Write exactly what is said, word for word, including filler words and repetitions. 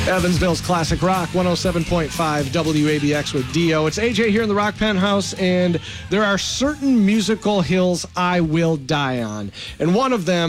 Evansville's Classic Rock, one oh seven point five W A B X with Dio. It's A J here in the Rock Penthouse, and there are certain musical hills I will die on. And one of them